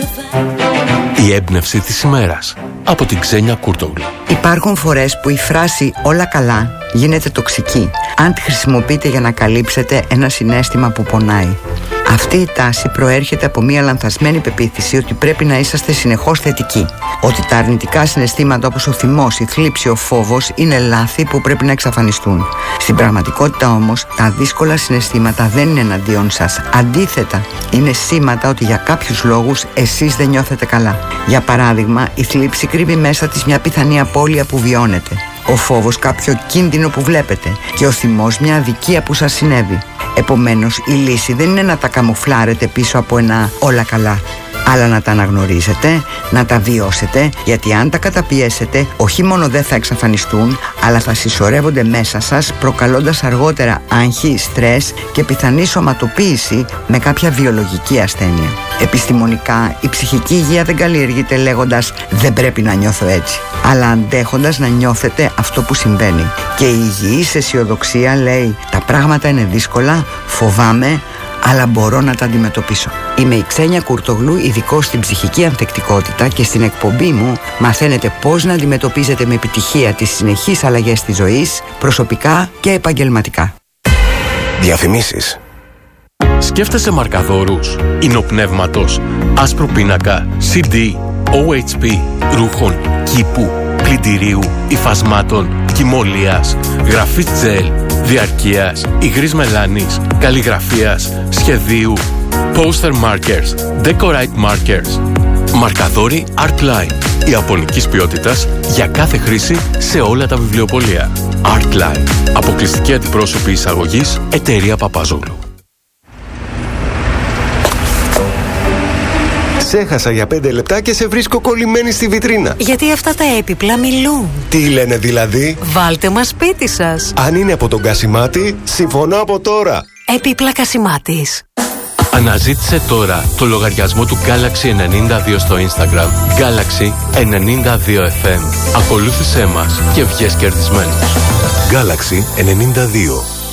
Η έμπνευση της ημέρας από την Ξένια Κούρτογλου. Υπάρχουν φορές που η φράση «όλα καλά» γίνεται τοξική αν τη χρησιμοποιείτε για να καλύψετε ένα συναίσθημα που πονάει. Αυτή η τάση προέρχεται από μια λανθασμένη πεποίθηση ότι πρέπει να είσαστε συνεχώς θετικοί. Ότι τα αρνητικά συναισθήματα όπως ο θυμός, η θλίψη, ο φόβος είναι λάθη που πρέπει να εξαφανιστούν. Στην πραγματικότητα όμως, τα δύσκολα συναισθήματα δεν είναι εναντίον σας. Αντίθετα, είναι σήματα ότι για κάποιους λόγους εσείς δεν νιώθετε καλά. Για παράδειγμα, η θλίψη κρύβει μέσα της μια πιθανή απώλεια που βιώνετε. Ο φόβος κάποιο κίνδυνο που βλέπετε και ο θυμός μια αδικία που σας συνέβη. Επομένως, η λύση δεν είναι να τα καμουφλάρετε πίσω από ένα «όλα καλά», αλλά να τα αναγνωρίσετε, να τα βιώσετε, γιατί αν τα καταπιέσετε, όχι μόνο δεν θα εξαφανιστούν, αλλά θα συσσωρεύονται μέσα σας, προκαλώντας αργότερα άγχη, στρες και πιθανή σωματοποίηση με κάποια βιολογική ασθένεια. Επιστημονικά, η ψυχική υγεία δεν καλλιεργείται λέγοντας «δεν πρέπει να νιώθω έτσι», αλλά αντέχοντας να νιώθετε αυτό που συμβαίνει. Και η υγιής αισιοδοξία λέει «τα πράγματα είναι δύσκολα, φοβάμαι, αλλά μπορώ να τα αντιμετωπίσω». Είμαι η Ξένια Κουρτογλού, ειδικός στην ψυχική ανθεκτικότητα, και στην εκπομπή μου μαθαίνετε πώς να αντιμετωπίζετε με επιτυχία τις συνεχείς αλλαγές της ζωής, προσωπικά και επαγγελματικά. Διαφημίσεις. Σκέφτεσαι μαρκαδόρους, υνοπνεύματος, άσπρο πίνακα, CD, OHP, ρούχων, κήπου, πλυντηρίου, υφασμάτων, κυμολίας, γραφής τζελ, διαρκείας, υγρής μελάνης, καλλιγραφίας, σχεδίου, poster markers, decorate markers. Μαρκαδόροι Artline, ιαπωνικής ποιότητας για κάθε χρήση σε όλα τα βιβλιοπωλεία. Artline, αποκλειστική αντιπρόσωπη εισαγωγής, εταιρεία Παπαζόγλου. Σε έχασα για 5 λεπτά και σε βρίσκω κολλημένη στη βιτρίνα. Γιατί αυτά τα έπιπλα μιλούν. Τι λένε δηλαδή? Βάλτε μας σπίτι σας. Αν είναι από τον Κασιμάτη, συμφωνώ από τώρα. Έπιπλα Κασιμάτης. Αναζήτησε τώρα το λογαριασμό του Galaxy 92 στο Instagram. Galaxy 92 FM. Ακολούθησέ μας και βγες κερδισμένος. Galaxy 92.